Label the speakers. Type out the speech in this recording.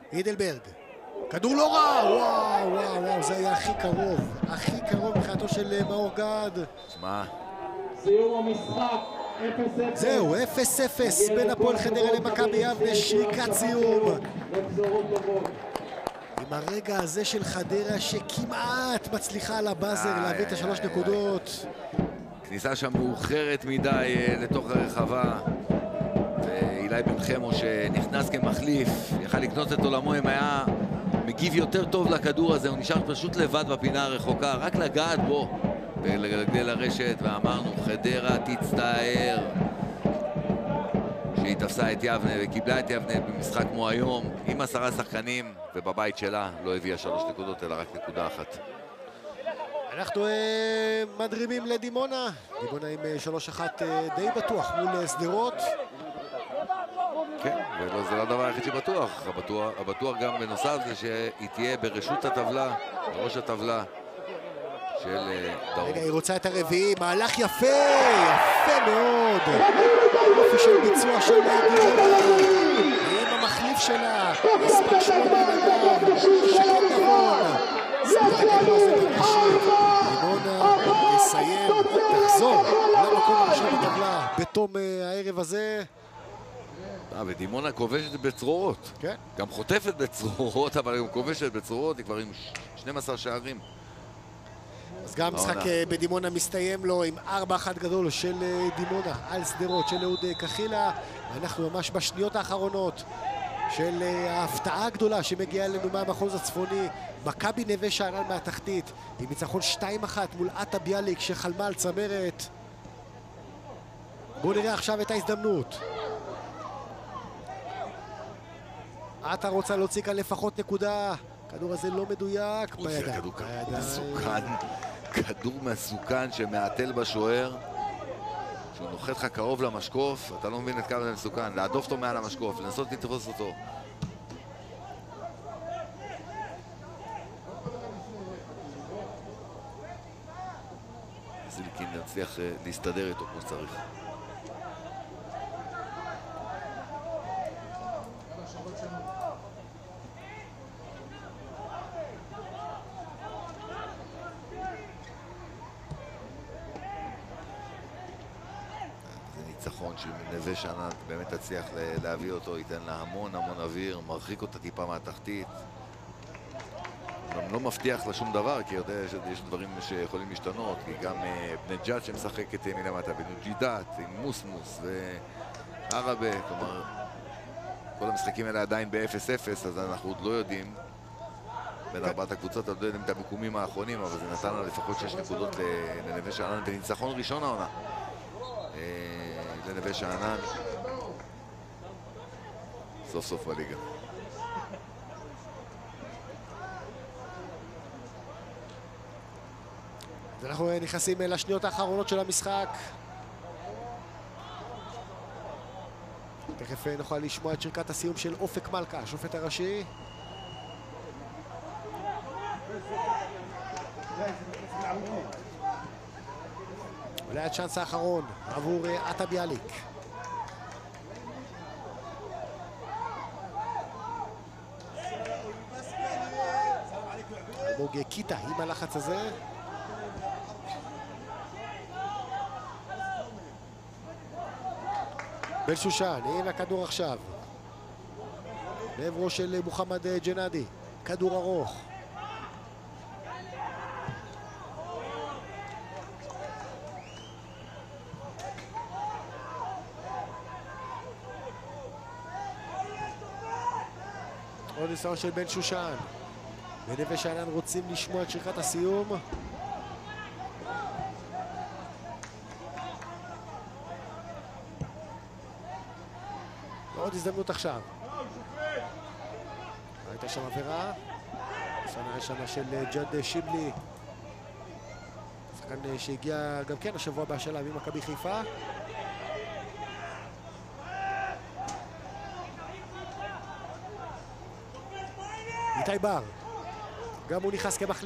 Speaker 1: אידלברג, כדור לא רע, וואו וואו וואו, זה היה הכי קרוב מבחינתו של מאור גד.
Speaker 2: שמע,
Speaker 3: סיום המשחק 0-0.
Speaker 1: זהו, 0-0 בין הפועל חדרה למכבי יבנה, שריקת סיום. עם הרגע הזה של חדרה שכמעט מצליחה על הבאזר להביא את ה3 נקודות.
Speaker 2: כניסה שם מאוחרת מדי לתוך הרחבה, ואילי בן חמו שנכנס כמחליף יכל לקנות את עולמו אם היה מגיב יותר טוב לכדור הזה. הוא נשאר פשוט לבד בפינה הרחוקה, רק לגעת בו ולגלגל לרשת, ואמרנו חדרה תצטער שהיא תפסה את יבנה וקיבלה את יבנה במשחק כמו היום עם 10 שחקנים, ובבית שלה לא הביאה 3 נקודות אלא רק נקודה אחת.
Speaker 1: אנחנו מדרימים לדימונה, דימונה עם 3-1 די בטוח מול סדרות.
Speaker 2: כן, וזה לא הדבר היחיד שבטוח. הבטוח גם בנוסף זה שהיא תהיה בראשות הטבלה, בראש הטבלה של דרום.
Speaker 1: רגע, היא רוצה את הרביעי, מהלך יפה מאוד. יופי של ביצוע של דימונה. עם המחליף שלה, מספר 8 על הגב, שקט נבון. ספק הכדור הזה ברשת. דימונה יסיים, תחזור למקום הראשון בטבלה בתום הערב הזה.
Speaker 2: ודימונה כובשת בצרורות.
Speaker 1: כן.
Speaker 2: גם חוטפת בצרורות, אבל גם כובשת בצרורות, היא כבר עם 12 שערים.
Speaker 1: אז גם משחק בדימונה מסתיים לו עם 4-1 גדול של דימונה על סדרות של אהוד כחילה. ואנחנו ממש בשניות האחרונות של ההפתעה הגדולה שמגיעה אלינו מהמחוז הצפוני. מכבי נווה שאנן מהתחתית עם ניצחון 2-1 מול עטה ביאליק שחלמה על צמרת. בואו נראה עכשיו את ההזדמנות. עטה רוצה להוציא כאן לפחות נקודה. הכדור הזה לא מדויק בידיים.
Speaker 2: כדור מסוכן שמעטל בשוער, שהוא נוחת לך קרוב למשקוף, אתה לא מבין את כמה זה מסוכן. להדוף אותו מעל המשקוף, לנסות לתפוס אותו. זילקין נצליח להסתדר איתו כמו שצריך. ניצחון של נווה שאנן באמת תצליח להביא אותו, ייתן לה המון אוויר, מרחיק אותה טיפה מהתחתית. גם לא מבטיח לה שום דבר, כי יודע שיש דברים שיכולים להשתנות, כי גם בנג'אט שמשחקת מלמטה, בנוג'ידאת, עם מוסמוס וערבה, כלומר כל המשחקים האלה עדיין ב-0-0, אז אנחנו עוד לא יודעים בין ארבעת הקבוצות, עוד לא יודעים את המיקומים האחרונים, אבל זה נתן לה לפחות 6 נקודות לנווה שאנן, וניצחון ראשון העונה לנווה שאנן סוף סוף בליגה.
Speaker 1: אנחנו נכנסים לשניות האחרונות של המשחק. תכף נוכל לשמוע את שריקת הסיום של אופק מלכה, השופט הראשי. אולי הצ'אנס האחרון עבור עטה ביאליק. אלמוג קיטה עם הלחץ הזה. בן שושן, הנה הכדור עכשיו. לעברו של מוחמד ג'נאדי, כדור ארוך. עוד ניסיון של בן שושן. בנווה שאנן רוצים לשמוע את שריקת הסיום. עוד הזדמנות עכשיו. הייתה שם עבירה. סנה ראשונה של ג'אד שיבלי. שחקן שהגיע גם כן השבוע בהשאלה ממכבי חיפה. איתי בר. גם הוא נכנס כמחליף.